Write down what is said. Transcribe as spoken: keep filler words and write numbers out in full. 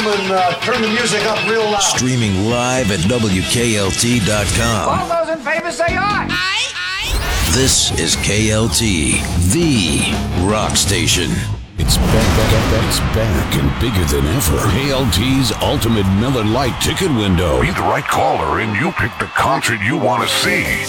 gentlemen, uh, turn the music up real loud. Streaming live at W K L T dot com. All those in favor say aye. Aye, aye. This is K L T, the rock station. It's back, back, back, it's back and bigger than ever. K L T's Ultimate Miller Lite Ticket Window. Be the right caller and you pick the concert you want to see.